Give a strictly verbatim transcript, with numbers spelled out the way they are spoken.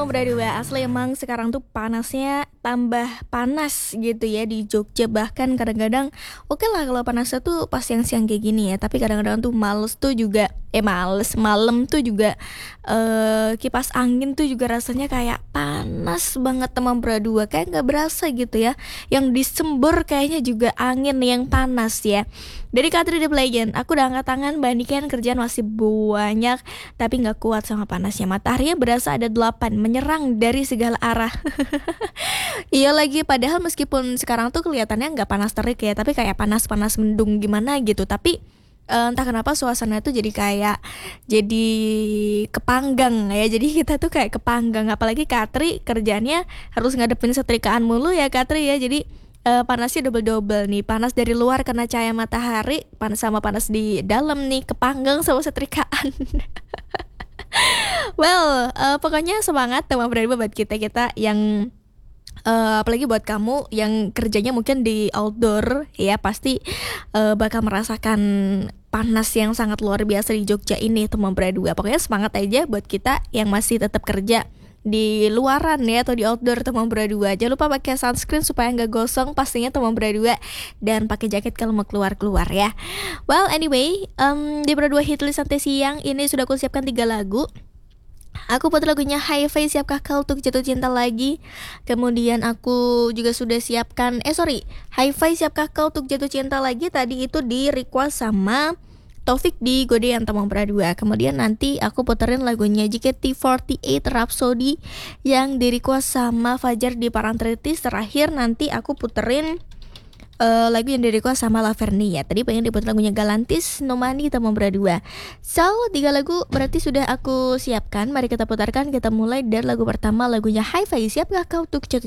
teman berdua, asli emang sekarang tuh panasnya tambah panas gitu ya di Jogja. Bahkan kadang-kadang oke lah kalau panasnya tuh pas siang-siang kayak gini ya, tapi kadang-kadang tuh males tuh juga eh males malam tuh juga eh kipas angin tuh juga rasanya kayak panas banget teman berdua, kayak nggak berasa gitu ya. Yang disembur kayaknya juga angin yang panas ya. Dari Katri The Legend, aku udah angkat tangan, bandingkan kerjaan masih banyak tapi nggak kuat sama panasnya. Mataharinya berasa ada delapan, menyerang dari segala arah. Iya lagi, padahal meskipun sekarang tuh kelihatannya nggak panas terik ya, tapi kayak panas-panas mendung gimana gitu. Tapi eh, entah kenapa suasana tuh jadi kayak jadi kepanggang ya. Jadi kita tuh kayak kepanggang, apalagi Katri kerjanya harus ngadepin setrikaan mulu ya Katri ya. Jadi eh, panasnya double-double nih, panas dari luar karena cahaya matahari, panas sama panas di dalam nih, kepanggang sama setrikaan. Well, eh, pokoknya semangat teman berdua buat kita-kita yang eh, apalagi buat kamu yang kerjanya mungkin di outdoor ya, pasti eh, bakal merasakan panas yang sangat luar biasa di Jogja ini teman berdua. Pokoknya semangat aja buat kita yang masih tetap kerja di luaran ya atau di outdoor teman berdua. Jangan lupa pakai sunscreen supaya nggak gosong pastinya teman berdua, dan pakai jaket kalau mau keluar-keluar ya. Well anyway, um, di berdua hitlist santai siang ini sudah aku siapkan tiga lagu. Aku putar lagunya Hi-Fi Siapkah Kau Untuk Jatuh Cinta Lagi. Kemudian aku juga sudah siapkan Eh sorry Hi-Fi Siapkah Kau Untuk Jatuh Cinta Lagi tadi itu di request sama Taufik di Godean teman berdua. Kemudian nanti aku puterin lagunya J K T empat delapan Rhapsody yang di request sama Fajar di Parantritis. Terakhir nanti aku puterin Uh, lagu yang di request sama Laverni ya. Tadi pengen diputar lagunya Galantis, No Money teman berdua. So, tiga lagu berarti sudah aku siapkan. Mari kita putarkan. Kita mulai dari lagu pertama, lagunya Hi-Fi Siapkah Kau Untuk Jatuh